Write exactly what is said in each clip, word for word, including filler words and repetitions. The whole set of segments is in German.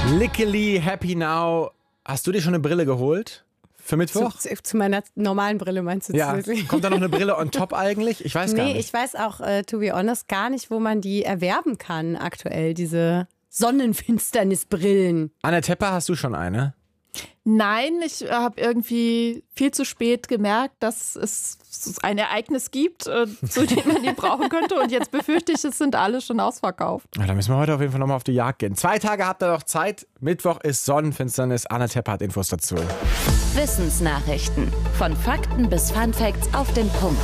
Lickily Happy Now. Hast du dir schon eine Brille geholt? Für Mittwoch? Zu, zu meiner normalen Brille meinst du? Ja. Kommt da noch eine Brille on top eigentlich? Ich weiß nee, gar nicht. Nee, ich weiß auch, uh, to be honest, gar nicht, wo man die erwerben kann aktuell, diese Sonnenfinsternisbrillen. Anna Tepper, hast du schon eine? Nein, ich habe irgendwie viel zu spät gemerkt, dass es ein Ereignis gibt, äh, zu dem man die brauchen könnte. Und jetzt befürchte ich, es sind alle schon ausverkauft. Ja, da müssen wir heute auf jeden Fall nochmal auf die Jagd gehen. Zwei Tage habt ihr noch Zeit. Mittwoch ist Sonnenfinsternis. Anna Tepper hat Infos dazu. Wissensnachrichten. Von Fakten bis Funfacts auf den Punkt.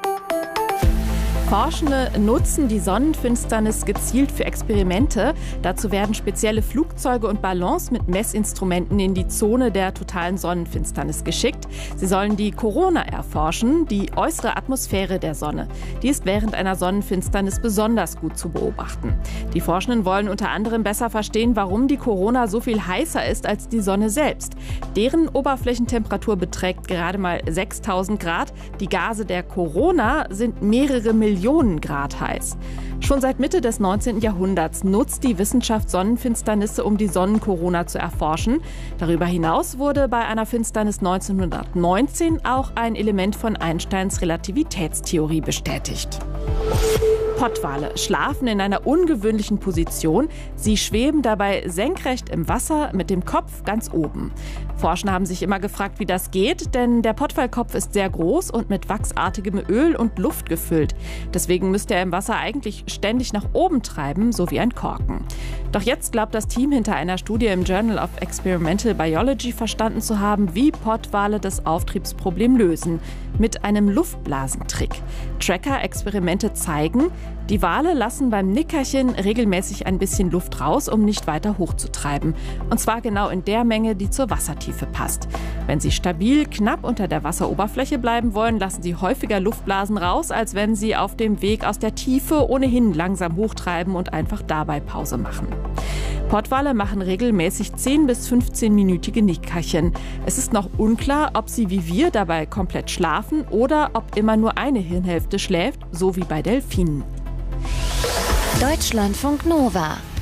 Forschende nutzen die Sonnenfinsternis gezielt für Experimente. Dazu werden spezielle Flugzeuge und Ballons mit Messinstrumenten in die Zone der totalen Sonnenfinsternis geschickt. Sie sollen die Corona erforschen, die äußere Atmosphäre der Sonne. Die ist während einer Sonnenfinsternis besonders gut zu beobachten. Die Forschenden wollen unter anderem besser verstehen, warum die Corona so viel heißer ist als die Sonne selbst. Deren Oberflächentemperatur beträgt gerade mal sechstausend Grad. Die Gase der Corona sind mehrere Millionen Millionen Grad heiß. Schon seit Mitte des neunzehnten Jahrhunderts nutzt die Wissenschaft Sonnenfinsternisse, um die Sonnenkorona zu erforschen. Darüber hinaus wurde bei einer Finsternis neunzehnhundertneunzehn auch ein Element von Einsteins Relativitätstheorie bestätigt. Pottwale schlafen in einer ungewöhnlichen Position. Sie schweben dabei senkrecht im Wasser mit dem Kopf ganz oben. Forscher haben sich immer gefragt, wie das geht, denn der Pottwalkopf ist sehr groß und mit wachsartigem Öl und Luft gefüllt. Deswegen müsste er im Wasser eigentlich ständig nach oben treiben, so wie ein Korken. Doch jetzt glaubt das Team hinter einer Studie im Journal of Experimental Biology verstanden zu haben, wie Pottwale das Auftriebsproblem lösen. Mit einem Luftblasentrick. Tracker-Experimente zeigen, die Wale lassen beim Nickerchen regelmäßig ein bisschen Luft raus, um nicht weiter hochzutreiben. Und zwar genau in der Menge, die zur Wassertiefe passt. Wenn sie stabil knapp unter der Wasseroberfläche bleiben wollen, lassen sie häufiger Luftblasen raus, als wenn sie auf dem Weg aus der Tiefe ohnehin langsam hochtreiben und einfach dabei Pause machen. Pottwale machen regelmäßig zehn bis fünfzehn-minütige Nickerchen. Es ist noch unklar, ob sie wie wir dabei komplett schlafen oder ob immer nur eine Hirnhälfte schläft, so wie bei Delfinen. Deutschlandfunk Nova